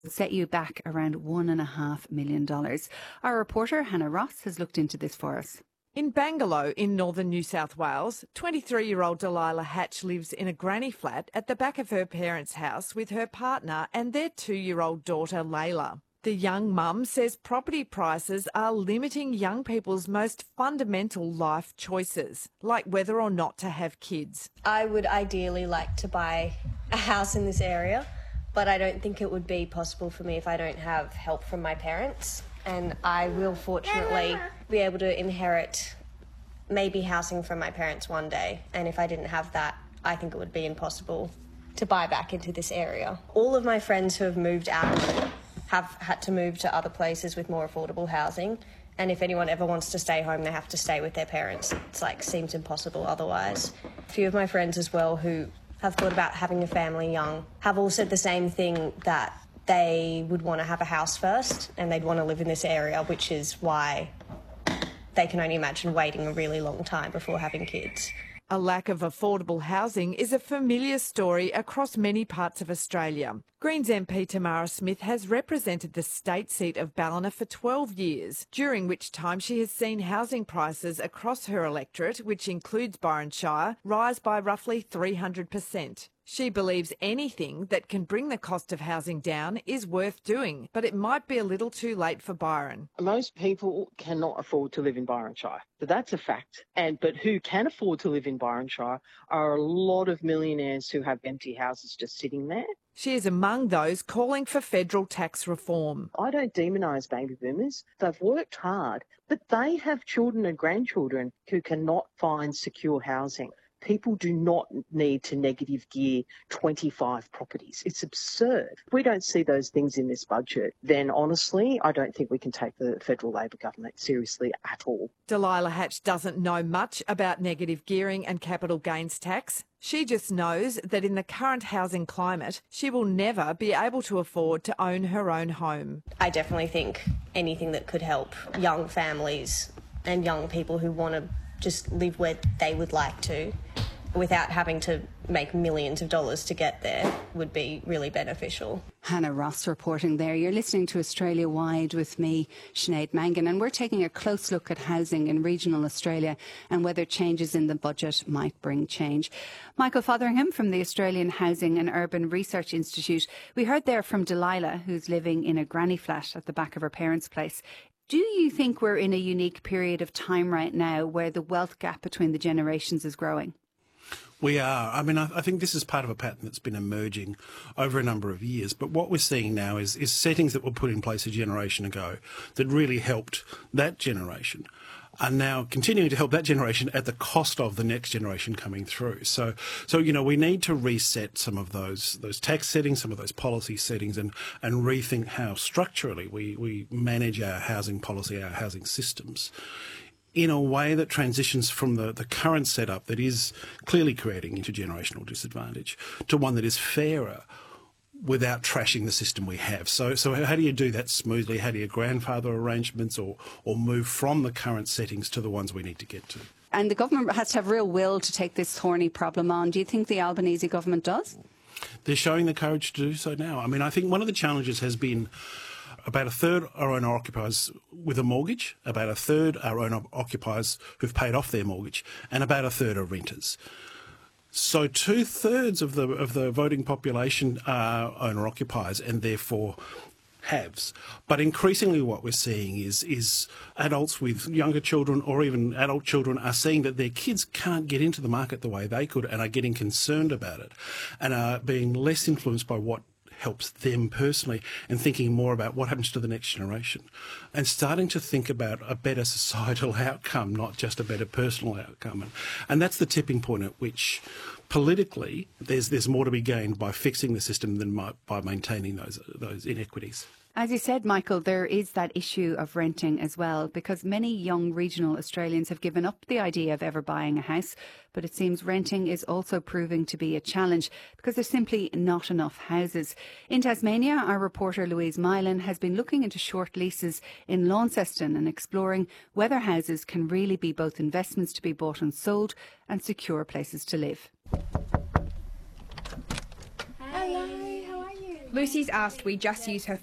set you back around $1.5 million. Our reporter Hannah Ross has looked into this for us. In Bangalore, in northern New South Wales, 23-year-old Delilah Hatch lives in a granny flat at the back of her parents' house with her partner and their 2-year-old daughter, Layla. The young mum says property prices are limiting young people's most fundamental life choices, like whether or not to have kids. I would ideally like to buy a house in this area, but I don't think it would be possible for me if I don't have help from my parents. And I will fortunately be able to inherit maybe housing from my parents one day. And if I didn't have that, I think it would be impossible to buy back into this area. All of my friends who have moved out of it have had to move to other places with more affordable housing. And if anyone ever wants to stay home, they have to stay with their parents. It's like, seems impossible otherwise. A few of my friends as well who have thought about having a family young have all said the same thing, that they would want to have a house first and they'd want to live in this area, which is why they can only imagine waiting a really long time before having kids. A lack of affordable housing is a familiar story across many parts of Australia. Greens MP Tamara Smith has represented the state seat of Ballina for 12 years, during which time she has seen housing prices across her electorate, which includes Byron Shire, rise by roughly 300%. She believes anything that can bring the cost of housing down is worth doing, but it might be a little too late for Byron. Most people cannot afford to live in Byron Shire, so that's a fact. But who can afford to live in Byron Shire are a lot of millionaires who have empty houses just sitting there. She is among those calling for federal tax reform. I don't demonise baby boomers. They've worked hard, but they have children and grandchildren who cannot find secure housing. People do not need to negative gear 25 properties. It's absurd. If we don't see those things in this budget, then honestly, I don't think we can take the federal Labor government seriously at all. Delilah Hatch doesn't know much about negative gearing and capital gains tax. She just knows that in the current housing climate, she will never be able to afford to own her own home. I definitely think anything that could help young families and young people who want to just live where they would like to without having to make millions of dollars to get there would be really beneficial. Hannah Ross reporting there. You're listening to Australia Wide with me, Sinead Mangan, and we're taking a close look at housing in regional Australia and whether changes in the budget might bring change. Michael Fotheringham from the Australian Housing and Urban Research Institute. We heard there from Delilah, who's living in a granny flat at the back of her parents' place. Do you think we're in a unique period of time right now where the wealth gap between the generations is growing? We are. I mean, I think this is part of a pattern that's been emerging over a number of years. But what we're seeing now is settings that were put in place a generation ago that really helped that generation are now continuing to help that generation at the cost of the next generation coming through. So we need to reset some of those tax settings, some of those policy settings, and rethink how structurally we manage our housing policy, our housing systems, in a way that transitions from the current setup that is clearly creating intergenerational disadvantage to one that is fairer without trashing the system we have. So how do you do that smoothly? How do you grandfather arrangements or move from the current settings to the ones we need to get to? And the government has to have real will to take this thorny problem on. Do you think the Albanese government does? They're showing the courage to do so now. I mean, I think one of the challenges has been about a third are owner-occupiers with a mortgage, about a third are owner-occupiers who've paid off their mortgage, and about a third are renters. So 2/3 of the voting population are owner-occupiers and therefore haves. But increasingly what we're seeing is adults with younger children or even adult children are seeing that their kids can't get into the market the way they could and are getting concerned about it and are being less influenced by what helps them personally and thinking more about what happens to the next generation and starting to think about a better societal outcome, not just a better personal outcome. And that's the tipping point at which politically there's more to be gained by fixing the system than by maintaining those inequities. As you said, Michael, there is that issue of renting as well, because many young regional Australians have given up the idea of ever buying a house. But it seems renting is also proving to be a challenge because there's simply not enough houses. In Tasmania, our reporter Louise Mylan has been looking into short leases in Launceston and exploring whether houses can really be both investments to be bought and sold and secure places to live. Hello, how are you? Lucy's asked we just use her